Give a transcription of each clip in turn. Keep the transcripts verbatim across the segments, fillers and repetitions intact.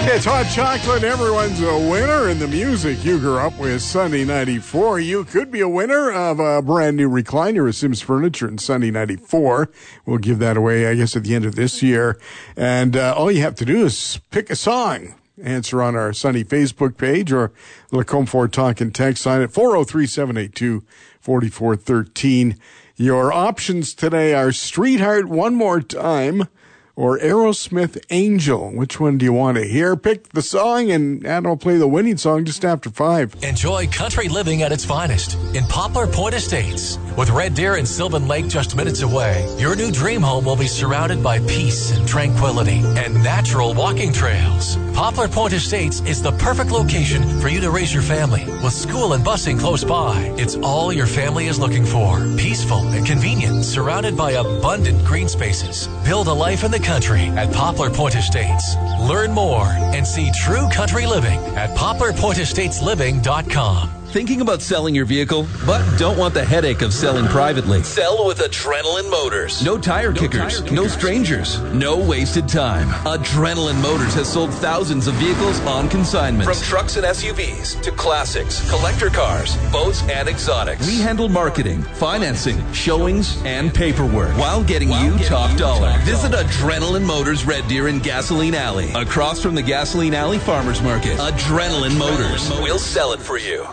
It's Hot Chocolate. Everyone's a winner in the music you grew up with. Sunday ninety-four. You could be a winner of a brand new recliner at Sims Furniture in Sunday ninety-four. We'll give that away, I guess, at the end of this year. And uh, all you have to do is pick a song. Answer on our Sunny Facebook page or Lacombe Ford Talk and Text sign at four oh three, seven eight two, four four one three. Your options today are Streetheart One More Time or Aerosmith Angel. Which one do you want to hear? Pick the song, and Adam will play the winning song just after five. Enjoy country living at its finest in Poplar Point Estates. With Red Deer and Sylvan Lake just minutes away, your new dream home will be surrounded by peace and tranquility and natural walking trails. Poplar Point Estates is the perfect location for you to raise your family. With school and busing close by, it's all your family is looking for. Peaceful and convenient, surrounded by abundant green spaces. Build a life in the country at Poplar Point Estates. Learn more and see true country living at poplar point estates living dot com. Thinking about selling your vehicle, but don't want the headache of selling privately? Sell with Adrenaline Motors. No tire no kickers, tire no strangers, no wasted time. Adrenaline Motors has sold thousands of vehicles on consignment. From trucks and S U Vs to classics, collector cars, boats, and exotics. We handle marketing, financing, showings, and paperwork while getting while you getting top you dollar. Top Visit dollar. Adrenaline Motors Red Deer in Gasoline Alley, across from the Gasoline Alley Farmers Market. Adrenaline, Adrenaline Motors. Motors. We'll sell it for you.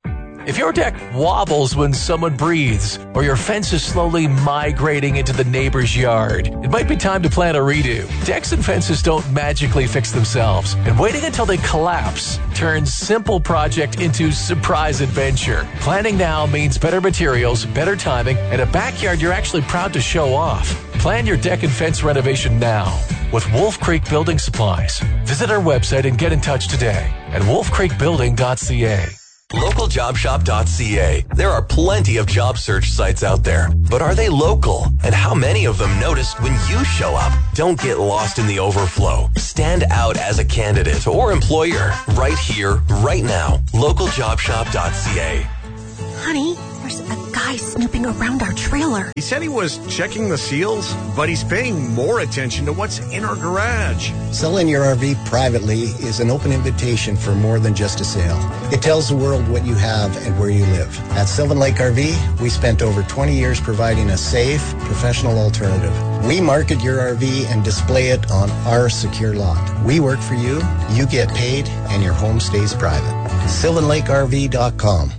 If your deck wobbles when someone breathes, or your fence is slowly migrating into the neighbor's yard, it might be time to plan a redo. Decks and fences don't magically fix themselves, and waiting until they collapse turns simple project into surprise adventure. Planning now means better materials, better timing, and a backyard you're actually proud to show off. Plan your deck and fence renovation now with Wolf Creek Building Supplies. Visit our website and get in touch today at wolf creek building dot c a. local job shop dot c a. There are plenty of job search sites out there, but are they local? And how many of them notice when you show up? Don't get lost in the overflow. Stand out as a candidate or employer right here, right now. local job shop dot c a. Honey, there's a guy snooping around our trailer. He said he was checking the seals, but he's paying more attention to what's in our garage. Selling your R V privately is an open invitation for more than just a sale. It tells the world what you have and where you live. At Sylvan Lake R V, we spent over twenty years providing a safe, professional alternative. We market your R V and display it on our secure lot. We work for you, you get paid, and your home stays private. sylvan lake r v dot com.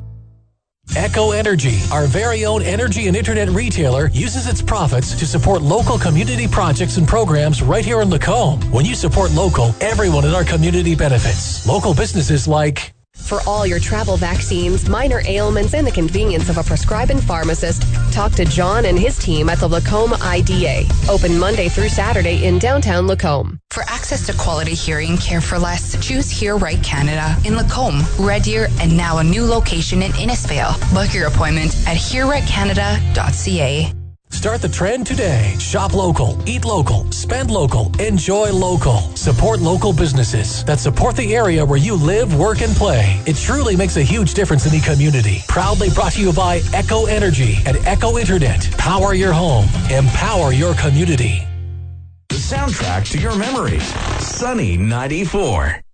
Echo Energy, our very own energy and internet retailer, uses its profits to support local community projects and programs right here in Lacombe. When you support local, everyone in our community benefits. Local businesses like... For all your travel vaccines, minor ailments, and the convenience of a prescribing pharmacist, talk to John and his team at the Lacombe I D A. Open Monday through Saturday in downtown Lacombe. For access to quality hearing care for less, choose Hear Right Canada in Lacombe, Red Deer, and now a new location in Innisfail. Book your appointment at hear right canada dot c a. Start the trend today. Shop local, eat local, spend local, enjoy local. Support local businesses that support the area where you live, work, and play. It truly makes a huge difference in the community. Proudly brought to you by Echo Energy and Echo Internet. Power your home. Empower your community. The soundtrack to your memories. Sunny ninety-four.